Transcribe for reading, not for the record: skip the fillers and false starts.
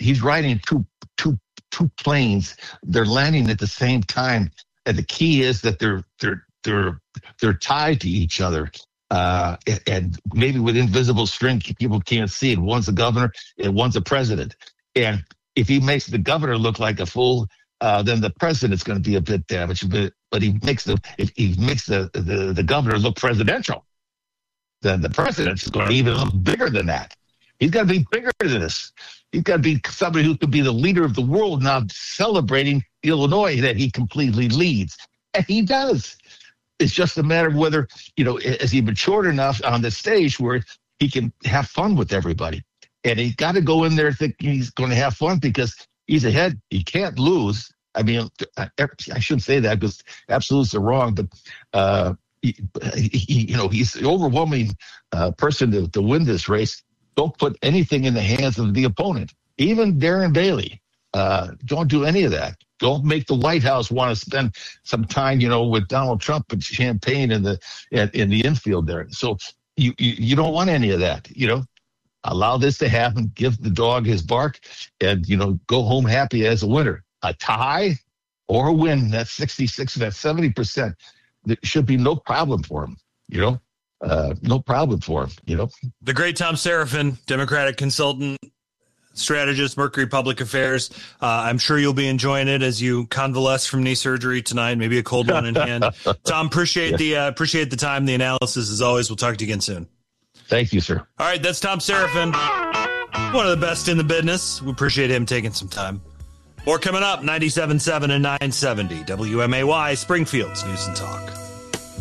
he's riding two planes. They're landing at the same time, and the key is that they're tied to each other. And maybe with invisible string, people can't see it. One's a governor and one's a president. And if he makes the governor look like a fool, then the president's going to be a bit damaged. But if he makes the governor look presidential, then the president's going to even look bigger than that. He's got to be bigger than this. He's got to be somebody who could be the leader of the world now, celebrating Illinois that he completely leads. And he does. It's just a matter of whether, has he matured enough on the stage where he can have fun with everybody. And he's got to go in there thinking he's going to have fun because he's ahead. He can't lose. I mean, I shouldn't say that because absolutes are wrong, but he's the overwhelming person to win this race. Don't put anything in the hands of the opponent, even Darren Bailey. Don't do any of that. Don't make the White House want to spend some time, with Donald Trump and champagne in the infield there. So you don't want any of that. Allow this to happen. Give the dog his bark, and go home happy as a winner. A tie or a win, that's 66, that's 70%. There should be no problem for him. No problem for him. The great Tom Seraphin, Democratic consultant, strategist, Mercury Public Affairs. I'm sure you'll be enjoying it as you convalesce from knee surgery tonight, maybe a cold one in hand. Tom, appreciate the time, the analysis as always. We'll talk to you again soon. Thank you, sir. All right, that's Tom Seraphin, one of the best in the business. We appreciate him taking some time. More coming up, 97.7 and 970 WMAY, Springfield's News and Talk.